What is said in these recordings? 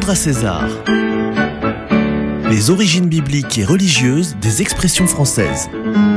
Sandra César. Les origines bibliques et religieuses des expressions françaises.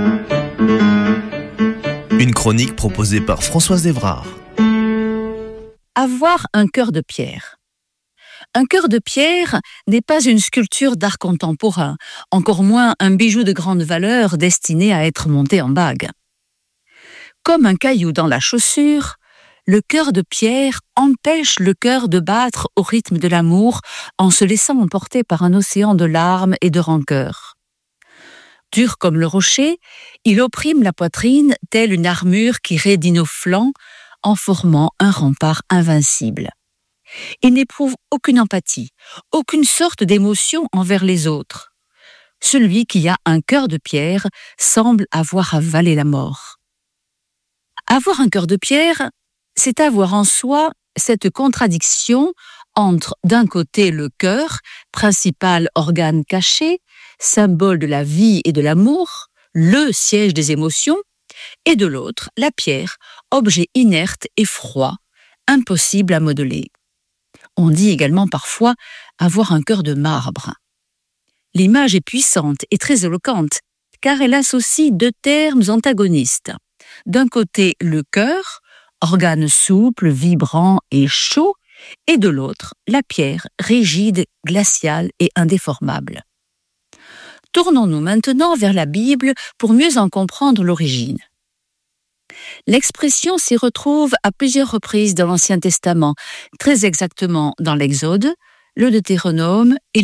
Une chronique proposée par Françoise Evrard. Avoir un cœur de pierre. Un cœur de pierre n'est pas une sculpture d'art contemporain, encore moins un bijou de grande valeur destiné à être monté en bague. Comme un caillou dans la chaussure, le cœur de pierre empêche le cœur de battre au rythme de l'amour en se laissant emporter par un océan de larmes et de rancœur. Dur comme le rocher, il opprime la poitrine telle une armure qui raidit nos flancs en formant un rempart invincible. Il n'éprouve aucune empathie, aucune sorte d'émotion envers les autres. Celui qui a un cœur de pierre semble avoir avalé la mort. Avoir un cœur de pierre, c'est avoir en soi cette contradiction entre, d'un côté, le cœur, principal organe caché, symbole de la vie et de l'amour, le siège des émotions, et de l'autre, la pierre, objet inerte et froid, impossible à modeler. On dit également parfois avoir un cœur de marbre. L'image est puissante et très éloquente, car elle associe deux termes antagonistes. D'un côté, le cœur, organe souple, vibrant et chaud, et de l'autre, la pierre, rigide, glaciale et indéformable. Tournons-nous maintenant vers la Bible pour mieux en comprendre l'origine. L'expression s'y retrouve à plusieurs reprises dans l'Ancien Testament, très exactement dans l'Exode, le Deutéronome et